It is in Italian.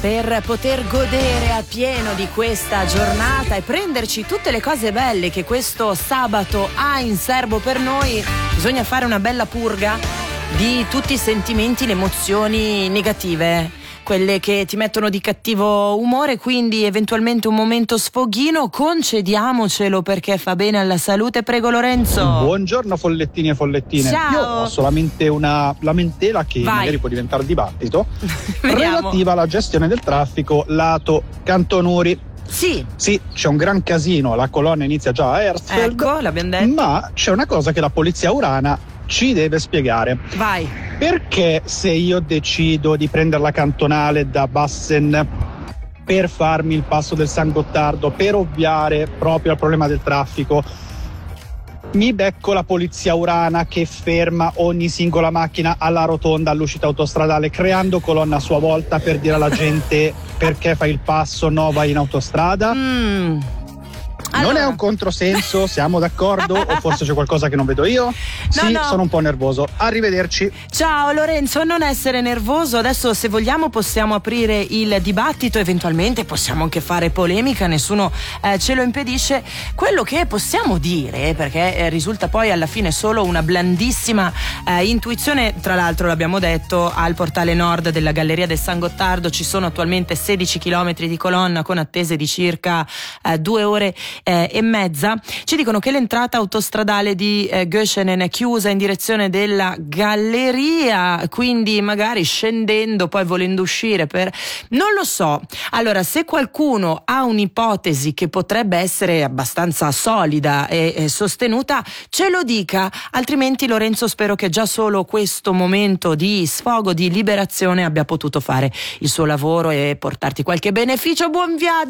Per poter godere appieno di questa giornata e prenderci tutte le cose belle che questo sabato ha in serbo per noi, bisogna fare una bella purga di tutti i sentimenti, le emozioni negative, quelle che ti mettono di cattivo umore, quindi eventualmente un momento sfoghino, concediamocelo perché fa bene alla salute. Prego Lorenzo. Buongiorno follettini e follettine. Ciao. Io ho solamente una lamentela che magari può diventare dibattito relativa alla gestione del traffico lato Cantonuri. Sì, c'è un gran casino, la colonna inizia già a Hersfeld, ecco, l'abbiamo detto. ma c'è una cosa che la polizia urana ci deve spiegare. Vai. Perché se io decido di prendere la cantonale da Bassen per farmi il passo del San Gottardo, per ovviare proprio al problema del traffico, mi becco la polizia urana che ferma ogni singola macchina alla rotonda all'uscita autostradale, creando colonna a sua volta per dire alla gente perché fai il passo, no, vai in autostrada? Allora. Non è un controsenso, siamo d'accordo? O forse c'è qualcosa che non vedo io? No. Sono un po' nervoso. Arrivederci. Ciao Lorenzo, non essere nervoso. Adesso se vogliamo possiamo aprire il dibattito, eventualmente possiamo anche fare polemica, nessuno ce lo impedisce. Quello che possiamo dire, perché risulta poi alla fine solo una blandissima intuizione, tra l'altro l'abbiamo detto, al portale nord della Galleria del San Gottardo ci sono attualmente 16 chilometri di colonna con attese di circa 2 ore e mezza. Ci dicono che l'entrata autostradale di Göschenen è chiusa in direzione della galleria, quindi magari scendendo poi volendo uscire non lo so. Allora, se qualcuno ha un'ipotesi che potrebbe essere abbastanza solida e sostenuta, ce lo dica, altrimenti Lorenzo spero che già solo questo momento di sfogo, di liberazione abbia potuto fare il suo lavoro e portarti qualche beneficio. Buon viaggio!